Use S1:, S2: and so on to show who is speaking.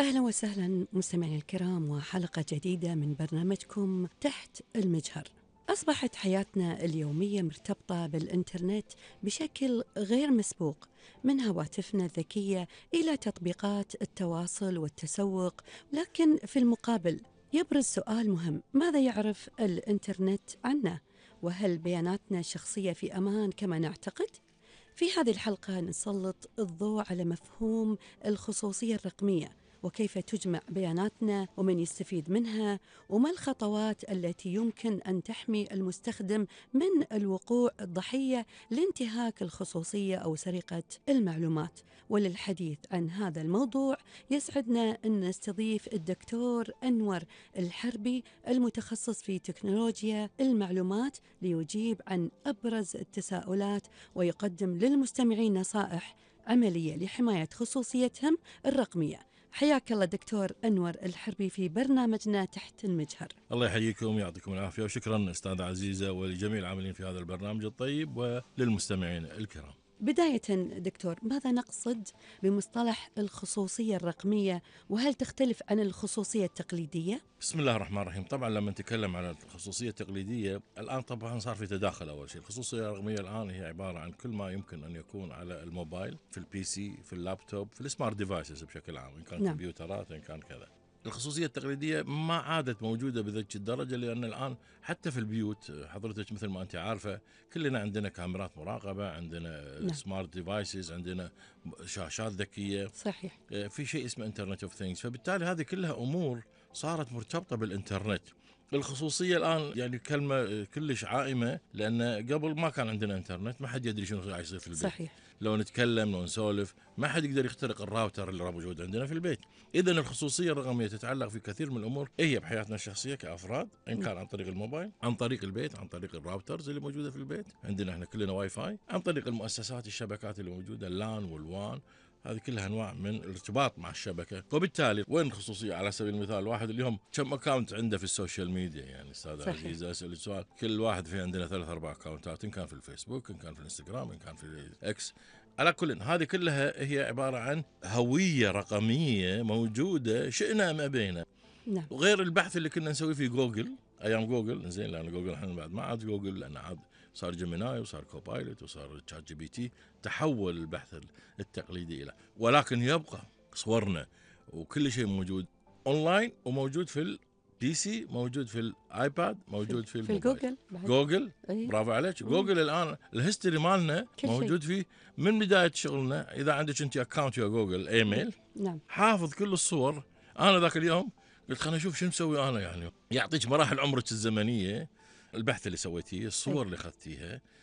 S1: أهلا وسهلا مستمعينا الكرام وحلقة جديدة من برنامجكم تحت المجهر. أصبحت حياتنا اليومية مرتبطة بالإنترنت بشكل غير مسبوق، من هواتفنا الذكية إلى تطبيقات التواصل والتسوق. لكن في المقابل يبرز سؤال مهم: ماذا يعرف الإنترنت عنا؟ وهل بياناتنا الشخصية في أمان كما نعتقد؟ في هذه الحلقة نسلط الضوء على مفهوم الخصوصية الرقمية، وكيف تجمع بياناتنا ومن يستفيد منها، وما الخطوات التي يمكن أن تحمي المستخدم من الوقوع ضحية لانتهاك الخصوصية أو سرقة المعلومات. وللحديث عن هذا الموضوع يسعدنا أن نستضيف الدكتور أنور الحربي المتخصص في تكنولوجيا المعلومات ليجيب عن أبرز التساؤلات ويقدم للمستمعين نصائح عملية لحماية خصوصيتهم الرقمية. حياك الله دكتور أنور الحربي في برنامجنا تحت المجهر.
S2: الله يحييكم ويعطيكم العافية، وشكرا أستاذة عزيزة ولجميع العاملين في هذا البرنامج الطيب وللمستمعين الكرام.
S1: بداية دكتور، ماذا نقصد بمصطلح الخصوصية الرقمية، وهل تختلف عن الخصوصية التقليدية؟
S2: بسم الله الرحمن الرحيم. طبعا لما نتكلم عن الخصوصية التقليدية الآن طبعا صار في تداخل. أول شيء الخصوصية الرقمية الآن هي عبارة عن كل ما يمكن أن يكون على الموبايل، في البي سي، في اللابتوب، في السمارت ديفايسز بشكل عام، إن كان كمبيوترات إن كان كذا. الخصوصية التقليدية ما عادت موجودة بذيك الدرجة، لأن الآن حتى في البيوت حضرتك مثل ما أنت عارفة كلنا عندنا كاميرات مراقبة، عندنا سمارت ديفايسز، عندنا شاشات ذكية.
S1: صحيح.
S2: في شيء اسمه انترنت اوف ثينجز، فبالتالي هذه كلها أمور صارت مرتبطة بالإنترنت. الخصوصية الآن يعني كلمة كلش عائمة، لأن قبل ما كان عندنا إنترنت ما حد يدري شنو قاعد يصير في البيت.
S1: صحيح.
S2: لو نتكلم لو نسولف ما حد يقدر يخترق الراوتر اللي موجود عندنا في البيت. إذا الخصوصية الرقمية تتعلق في كثير من الأمور، هي بحياتنا الشخصية كأفراد، إن كان عن طريق الموبايل، عن طريق البيت، عن طريق الراوترز اللي موجودة في البيت، عندنا احنا كلنا واي فاي، عن طريق المؤسسات الشبكات اللي موجودة، اللان والوان، هذه كلها انواع من الارتباط مع الشبكه. وبالتالي وين الخصوصيه؟ على سبيل المثال الواحد اليوم كم اكونت عنده في السوشيال ميديا؟ يعني استاذ عزيزه اسال سؤال، كل واحد في عندنا 3-4 اكونتات، ان كان في الفيسبوك، ان كان في الانستغرام، ان كان في اكس. على كل هذه كلها هي عباره عن هويه رقميه موجوده شئنا ام ابينا.
S1: نعم.
S2: وغير البحث اللي كنا نسويه في جوجل ايام جوجل، زين، لان جوجل الحين بعد ما عاد جوجل، لان عاد صار جيميناي وصار كوبايلوت وصار تشات جي بي تي، تحول البحث التقليدي الى، ولكن يبقى صورنا وكل شيء موجود اونلاين، وموجود في البي سي، موجود في الايباد، موجود في الموبايل.
S1: جوجل بعد.
S2: جوجل برافو عليك. جوجل الان الهيستوري مالنا موجود فيه من بدايه شغلنا. اذا عندك انت اكونت يا جوجل ايميل،
S1: نعم،
S2: حافظ كل الصور. انا ذاك اليوم قلت خليني اشوف شو مسوي انا، يعني يعطيك مراحل عمرك الزمنيه، البحث اللي سويتيه، الصور اللي اخذتيها،